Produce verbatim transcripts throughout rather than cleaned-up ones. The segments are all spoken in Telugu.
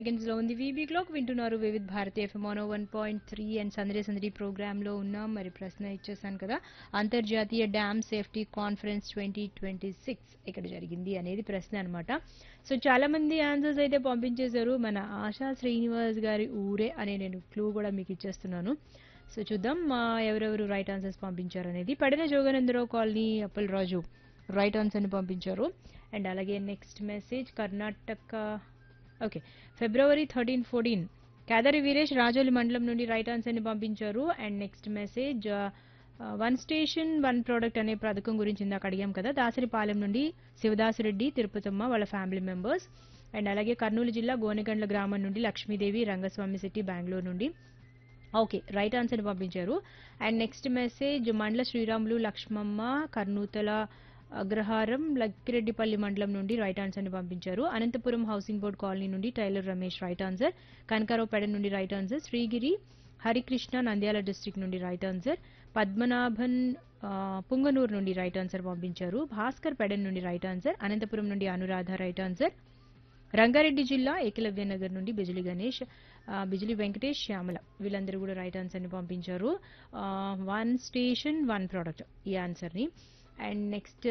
సెకండ్స్ లో ఉంది వీబీ క్లాక్ వింటున్నారు Vividh Bharati FM one one point three and సందడి సందడి ప్రోగ్రామ్ లో ఉన్నాం. మరి ప్రశ్న ఇచ్చేసాను కదా, అంతర్జాతీయ dam safety conference twenty twenty six ఇక్కడ జరిగింది అనేది ప్రశ్న అనమాట. సో చాలా మంది ఆన్సర్స్ అయితే పంపించేశారు. మన ఆశా శ్రీనివాస్ గారి ఊరే అనే నేను క్లూ కూడా మీకు ఇచ్చేస్తున్నాను. సో చూద్దాం మా ఎవరెవరు రైట్ ఆన్సర్స్ పంపించారు అనేది. పడిన Jogananda Rao colony Appalaraju right answer ని పంపించారు. అండ్ అలాగే నెక్స్ట్ మెసేజ్ కర్ణాటక ఓకే ఫిబ్రవరి థర్టీన్ ఫోర్టీన్ కేదారి వీరేష్ రాజోలి మండలం నుండి రైట్ ఆన్సర్ ని పంపించారు. And next message one station one product అనే పథకం గురించి ఇందాక అడిగాం కదా, దాసరిపాలెం నుండి శివదాసరెడ్డి తిరుపతమ్మ వాళ్ళ ఫ్యామిలీ మెంబర్స్. అండ్ అలాగే కర్నూలు జిల్లా గోనెగండ్ల గ్రామం నుండి లక్ష్మీదేవి రంగస్వామి సిటీ బెంగళూరు నుండి ఓకే రైట్ ఆన్సర్ ని పంపించారు. అండ్ నెక్స్ట్ మెసేజ్ మండల శ్రీరాములు లక్ష్మమ్మ కర్నూతల అగ్రహారం లక్కిరెడ్డిపల్లి మండలం నుండి రైట్ ఆన్సర్ ని పంపించారు. అనంతపురం హౌసింగ్ బోర్డ్ కాలనీ నుండి tailor Ramesh right answer. Kanakaraopeta నుండి right answer. Srigiri Harikrishna Nandyal district నుండి రైట్ ఆన్సర్. పద్మనాభన్ ఆ, పుంగనూరు నుండి రైట్ ఆన్సర్ పంపించారు. భాస్కర్ పెడన్ నుండి రైట్ ఆన్సర్. అనంతపురం నుండి అనురాధ రైట్ ఆన్సర్. రంగారెడ్డి జిల్లా ఏకలవ్య నగర్ నుండి బిజిలి గణేష్ ఆ, బిజిలి వెంకటేష్ శ్యామల వీళ్ళందరూ కూడా రైట్ ఆన్సర్ ని పంపించారు. వన్ స్టేషన్ వన్ ప్రోడక్ట్ ఈ ఆన్సర్ ని. అండ్ నెక్స్ట్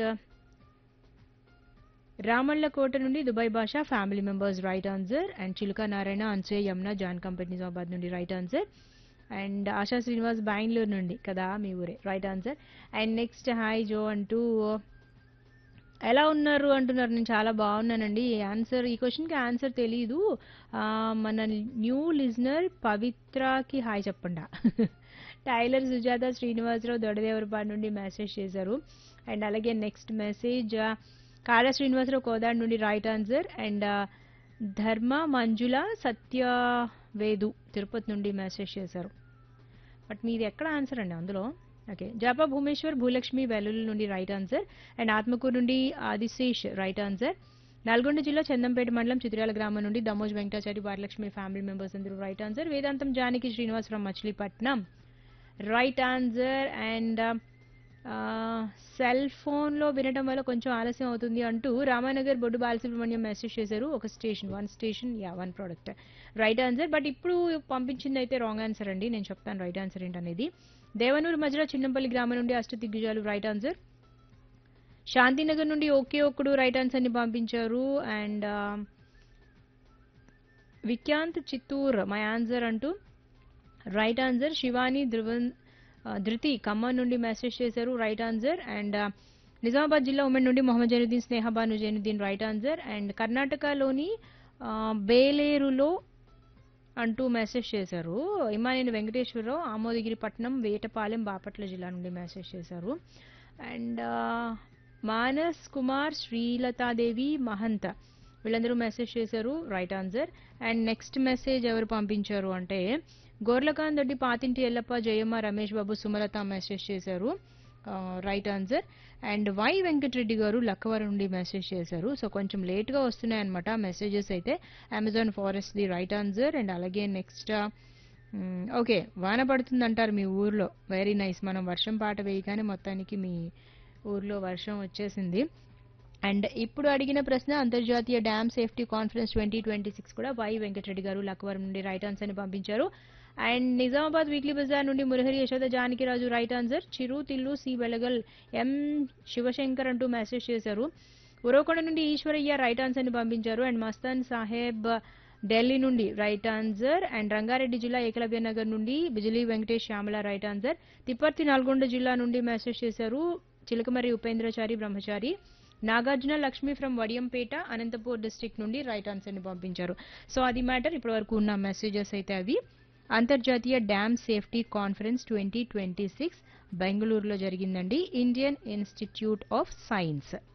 రామళ్ళకోట నుండి దుబాయ్ భాషా family members right answer. And చిలుక నారాయణ అన్సూయ యమున జాన్ కంపెనీ నిజామాబాద్ నుండి right answer. And ASHA Srinivas Bengaluru నుండి కదా మీ ఊరే right answer. And next hi జో అంటూ ఎలా ఉన్నారు అంటున్నారు. నేను చాలా బాగున్నానండి. ఈ ఆన్సర్ ఈ క్వశ్చన్కి ఆన్సర్ తెలీదు. ఆ, మన new listener పవిత్రకి hi చెప్పండా. Tailor Sujatha Srinivasarao Dodadevarapadu నుండి మెసేజ్ చేశారు. అండ్ అలాగే నెక్స్ట్ మెసేజ్ కాళ శ్రీనివాసరావు కోదాడ్ నుండి రైట్ ఆన్సర్. అండ్ ధర్మ మంజుల సత్యవేదు తిరుపతి నుండి మెసేజ్ చేశారు. బట్ మీది ఎక్కడ ఆన్సర్ అండి అందులో? ఓకే జాపా భూమేశ్వర్ భూలక్ష్మి వెల్లుల్లి నుండి రైట్ ఆన్సర్. అండ్ ఆత్మకూరు నుండి ఆదిశేష్ రైట్ ఆన్సర్. నల్గొండ జిల్లా చందంపేట మండలం చిత్రాల గ్రామం నుండి దమోజ్ వెంకటాచారి భారలక్ష్మి ఫ్యామిలీ మెంబర్స్ అందరూ right answer. Vedantam Janaki Srinivas from Machilipatnam right answer. And cell ఫోన్లో వినటం వల్ల కొంచెం ఆలస్యం అవుతుంది అంటూ రామానగర్ బొడ్డు బాలసుబ్రహ్మణ్యం మెసేజ్ చేశారు. ఒక station one station yeah one product right answer. But ఇప్పుడు పంపించింది అయితే రాంగ్ ఆన్సర్ అండి. నేను చెప్తాను రైట్ ఆన్సర్ ఏంటనేది. దేవనూరు మధ్యలో చిన్నంపల్లి గ్రామం నుండి అష్ట దిగ్గజాలు రైట్ ఆన్సర్. శాంతినగర్ నుండి ఓకే ఒక్కడు రైట్ ఆన్సర్ ని పంపించారు. And Vikhyanth Chittoor my answer అంటూ రైట్ ఆన్సర్. శివాని ధృవన్ ధృతి ఖమ్మం నుండి మెసేజ్ చేశారు రైట్ ఆన్సర్. అండ్ నిజామాబాద్ జిల్లా ఉమెన్ నుండి Mohammed Zainuddin Sneha Banu Zainuddin right answer. And కర్ణాటకలోని బేలేరులో అంటూ మెసేజ్ చేశారు ఇమానేని వెంకటేశ్వరరావు ఆమోదగిరి పట్నం వేటపాలెం బాపట్ల జిల్లా నుండి మెసేజ్ చేశారు. అండ్ మానస్ కుమార్ శ్రీలతాదేవి మహంత వీళ్ళందరూ మెసేజ్ చేశారు right answer. And next message ఎవరు పంపించారు అంటే గోర్లకాంత్ దొడ్డి పాతింటి ఎల్లప్ప జయమ్మ రమేష్ బాబు సుమలత మెసేజ్ చేశారు right answer. And why Venkatareddy గారు లక్కవరం నుండి మెసేజ్ చేశారు. సో కొంచెం లేట్గా వస్తున్నాయి అనమాట మెసేజెస్ అయితే. Amazon forest the right answer. And అలాగే నెక్స్ట్ ఓకే వాన పడుతుంది అంటారు మీ ఊర్లో వెరీ నైస్. మనం వర్షం పాట వేయగానే మొత్తానికి మీ ఊర్లో వర్షం వచ్చేసింది. అండ్ ఇప్పుడు అడిగిన ప్రశ్న అంతర్జాతీయ dam safety conference twenty twenty six కూడా వై వెంకటరెడ్డి గారు లక్కవరం నుండి రైట్ ఆన్సర్ ని పంపించారు. అండ్ నిజామాబాద్ వీక్లీ బజార్ నుండి మురహరి యశోద జానకిరాజు రైట్ ఆన్సర్. చిరు తిల్లు సి బెలగల్ ఎం శివశంకర్ అంటూ మెసేజ్ చేశారు. ఉరవకొండ నుండి ఈశ్వరయ్య రైట్ ఆన్సర్ ని పంపించారు. అండ్ మస్తాన్ సాహెబ్ ఢిల్లీ నుండి రైట్ ఆన్సర్. అండ్ రంగారెడ్డి జిల్లా ఏకలవ్య నగర్ నుండి బిజిలీ వెంకటేష్ శ్యామల రైట్ ఆన్సర్. తిప్పర్తి నల్గొండ జిల్లా నుండి మెసేజ్ చేశారు చిలకమర్రి ఉపేంద్రచారి బ్రహ్మచారి. నాగార్జున లక్ష్మి ఫ్రమ్ వడియంపేట అనంతపూర్ డిస్ట్రిక్ట్ నుండి రైట్ ఆన్సర్ ని పంపించారు. సో అది మ్యాటర్. ఇప్పటి వరకు ఉన్న మెసేజెస్ అయితే అవి. అంతర్జాతీయ dam safety conference twenty twenty six బెంగళూరులో జరిగిందండి. Indian institute of science